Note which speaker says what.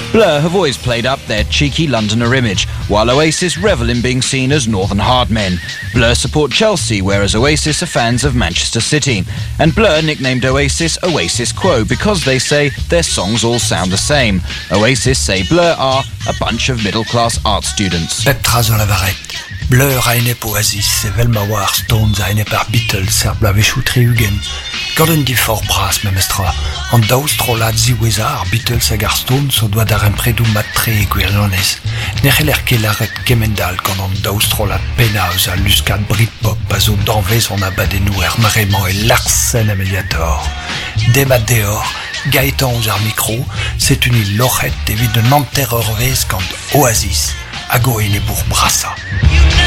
Speaker 1: Blur have always played up their cheeky Londoner image, while Oasis revel in being seen as northern hard men. Blur support Chelsea, whereas Oasis are fans of Manchester City. And Blur nicknamed Oasis Oasis Quo because they say their songs all sound the same. Oasis say Blur are a bunch of middle-class art students.
Speaker 2: Petra Lavarette. Blur eine på Oasis, Velma War, Stones eine par Beatles, Blave Choutri Hugen. Gordon die for bras memestra. En daustrolat ziwezar, Beatles agar Stones, so doit dar impredu matre e gwiriones. Necheler kelaret kemendal quand en daustrolat penaus a luscat Britpop, azo danvez on abadenou marement et Larsen Ameliator. Demat deor, Gaëtan aux ar micro, c'est une île lorette évidemment terrorvez quand Oasis, Agoé les bourg brassa.